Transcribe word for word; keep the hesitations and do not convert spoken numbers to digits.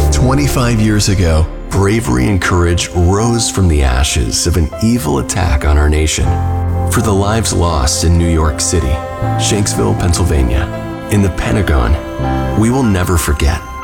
twenty-five years ago, bravery and courage rose from the ashes of an evil attack on our nation. For the lives lost in New York City, Shanksville, Pennsylvania, in the Pentagon, we will never forget.